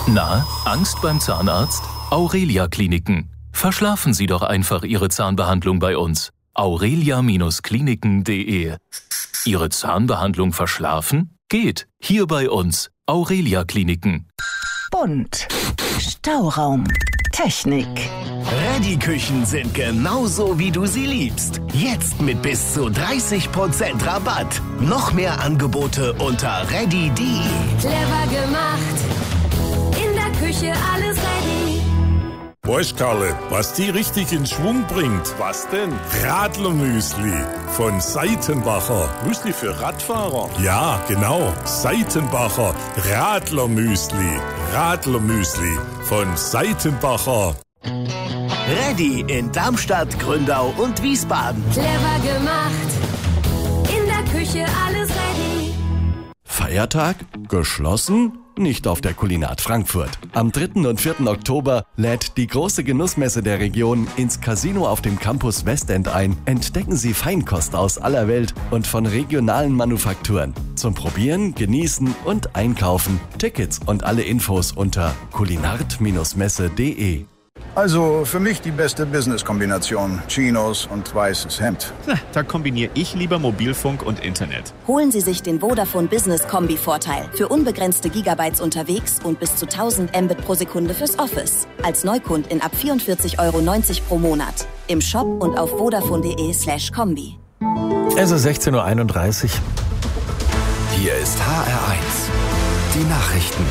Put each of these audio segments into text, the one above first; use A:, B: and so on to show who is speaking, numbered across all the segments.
A: Na, Angst beim Zahnarzt? Aurelia Kliniken. Verschlafen Sie doch einfach Ihre Zahnbehandlung bei uns. aurelia-kliniken.de. Ihre Zahnbehandlung verschlafen? Geht. Hier bei uns. Aurelia Kliniken.
B: Bunt. Stauraum. Technik.
C: Ready-Küchen sind genauso, wie du sie liebst. Jetzt mit bis zu 30% Rabatt. Noch mehr Angebote unter ready.de.
D: Clever gemacht. In der Küche alles ready.
E: Weißt, Karle, was die richtig in Schwung bringt? Was denn? Radlermüsli von Seitenbacher. Müsli für Radfahrer? Ja, genau. Seitenbacher Radlermüsli. Radlermüsli von Seitenbacher.
C: Ready in Darmstadt, Gründau und Wiesbaden.
D: Clever gemacht. In der Küche alles ready.
F: Feiertag? Geschlossen? Nicht auf der Kulinat Frankfurt. Am 3. und 4. Oktober lädt die große Genussmesse der Region ins Casino auf dem Campus Westend ein. Entdecken Sie Feinkost aus aller Welt und von regionalen Manufakturen. Zum Probieren, Genießen und Einkaufen. Tickets und alle Infos unter kulinart-messe.de.
G: Also für mich die beste Business-Kombination. Chinos und weißes Hemd.
H: Da kombiniere ich lieber Mobilfunk und Internet.
I: Holen Sie sich den Vodafone Business Kombi-Vorteil. Für unbegrenzte Gigabytes unterwegs und bis zu 1000 Mbit pro Sekunde fürs Office. Als Neukundin ab 44,90 € pro Monat. Im Shop und auf vodafone.de/kombi.
J: Es ist 16:31 Uhr.
K: Hier ist HR1. Die Nachrichten.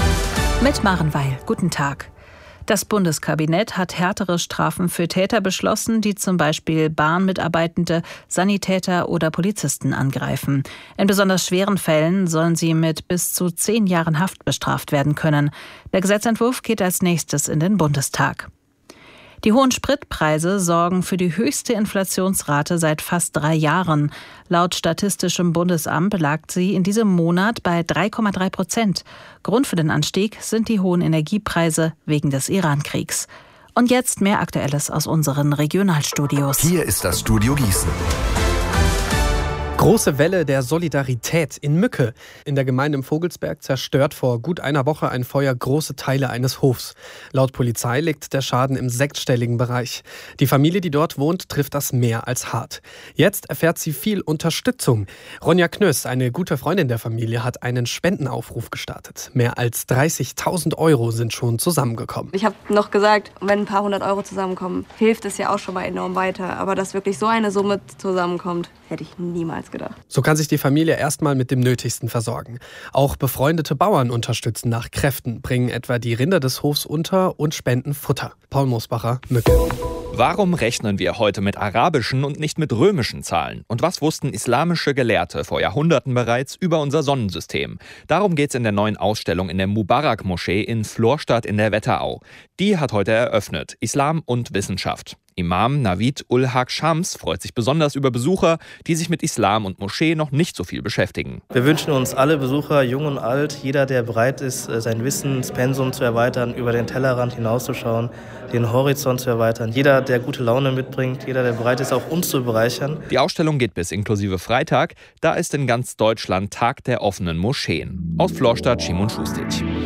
L: Mit Maren Weil. Guten Tag. Das Bundeskabinett hat härtere Strafen für Täter beschlossen, die zum Beispiel Bahnmitarbeitende, Sanitäter oder Polizisten angreifen. In besonders schweren Fällen sollen sie mit bis zu 10 Jahren Haft bestraft werden können. Der Gesetzentwurf geht als nächstes in den Bundestag. Die hohen Spritpreise sorgen für die höchste Inflationsrate seit fast 3 Jahren. Laut Statistischem Bundesamt lag sie in diesem Monat bei 3,3%. Grund für den Anstieg sind die hohen Energiepreise wegen des Iran-Kriegs. Und jetzt mehr Aktuelles aus unseren Regionalstudios.
K: Hier ist das Studio Gießen.
M: Große Welle der Solidarität in Mücke. In der Gemeinde im Vogelsberg zerstört vor gut einer Woche ein Feuer große Teile eines Hofs. Laut Polizei liegt der Schaden im 6-stelligen Bereich. Die Familie, die dort wohnt, trifft das mehr als hart. Jetzt erfährt sie viel Unterstützung. Ronja Knöss, eine gute Freundin der Familie, hat einen Spendenaufruf gestartet. Mehr als 30.000 € sind schon zusammengekommen.
N: Ich habe noch gesagt, wenn ein paar 100 € zusammenkommen, hilft es ja auch schon mal enorm weiter. Aber dass wirklich so eine Summe zusammenkommt, hätte ich niemals gedacht.
M: So kann sich die Familie erstmal mit dem Nötigsten versorgen. Auch befreundete Bauern unterstützen nach Kräften, bringen etwa die Rinder des Hofs unter und spenden Futter. Paul Mosbacher, Mücke.
O: Warum rechnen wir heute mit arabischen und nicht mit römischen Zahlen? Und was wussten islamische Gelehrte vor Jahrhunderten bereits über unser Sonnensystem? Darum geht's in der neuen Ausstellung in der Mubarak-Moschee in Florstadt in der Wetterau. Die hat heute eröffnet. Islam und Wissenschaft. Imam Navid ul-Haq Shams freut sich besonders über Besucher, die sich mit Islam und Moschee noch nicht so viel beschäftigen.
P: Wir wünschen uns alle Besucher, jung und alt, jeder, der bereit ist, sein Wissenspensum zu erweitern, über den Tellerrand hinauszuschauen, den Horizont zu erweitern. Jeder, der gute Laune mitbringt, jeder, der bereit ist, auch uns zu bereichern.
O: Die Ausstellung geht bis inklusive Freitag. Da ist in ganz Deutschland Tag der offenen Moscheen. Aus Florstadt, Schimon Schustic.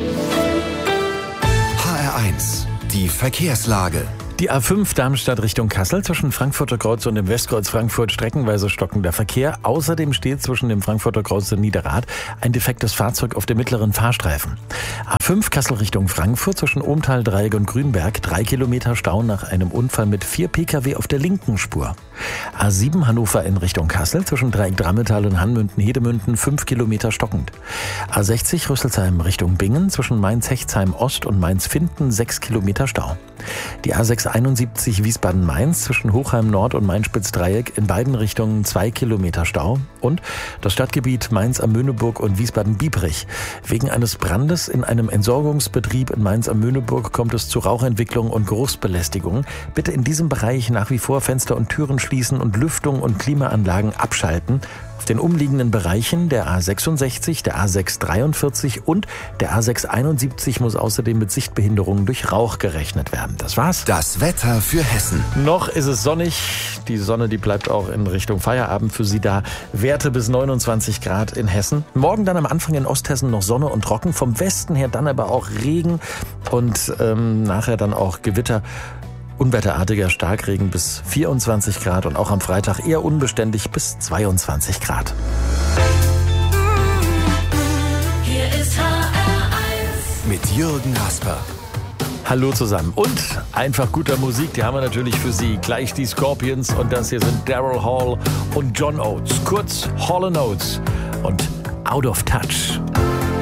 K: HR1. Die Verkehrslage.
J: Die A5 Darmstadt Richtung Kassel zwischen Frankfurter Kreuz und dem Westkreuz Frankfurt streckenweise stockender Verkehr. Außerdem steht zwischen dem Frankfurter Kreuz und Niederrad ein defektes Fahrzeug auf dem mittleren Fahrstreifen. A5 Kassel Richtung Frankfurt zwischen Ohmtal, Dreieck und Grünberg 3 Kilometer Stau nach einem Unfall mit 4 Pkw auf der linken Spur. A7 Hannover in Richtung Kassel zwischen Dreieck Drammetal und Hanmünden-Hedemünden 5 Kilometer stockend. A60 Rüsselsheim Richtung Bingen zwischen Mainz-Hechtsheim Ost und Mainz-Finden 6 Kilometer Stau. Die A671 Wiesbaden-Mainz zwischen Hochheim Nord und Mainz-Spitz-Dreieck in beiden Richtungen 2 Kilometer Stau. Und das Stadtgebiet Mainz am Möhneburg und Wiesbaden-Biebrich. Wegen eines Brandes in einem Entsorgungsbetrieb in Mainz am Möhneburg kommt es zu Rauchentwicklung und Geruchsbelästigung. Bitte in diesem Bereich nach wie vor Fenster und Türen schließen und Lüftung und Klimaanlagen abschalten. Auf den umliegenden Bereichen der A66, der A643 und der A671 muss außerdem mit Sichtbehinderungen durch Rauch gerechnet werden. Das war's.
K: Das Wetter für Hessen.
J: Noch ist es sonnig. Die Sonne, die bleibt auch in Richtung Feierabend für Sie da. Werte bis 29 Grad in Hessen. Morgen dann am Anfang in Osthessen noch Sonne und trocken. Vom Westen her dann aber auch Regen und nachher dann auch Gewitter. Unwetterartiger Starkregen bis 24 Grad und auch am Freitag eher unbeständig bis 22 Grad.
D: Hier ist HR1
K: mit Jürgen Hasper.
J: Hallo zusammen und einfach guter Musik, die haben wir natürlich für Sie. Gleich die Scorpions und das hier sind Daryl Hall und John Oates. Kurz Hall & Oates und Out of Touch.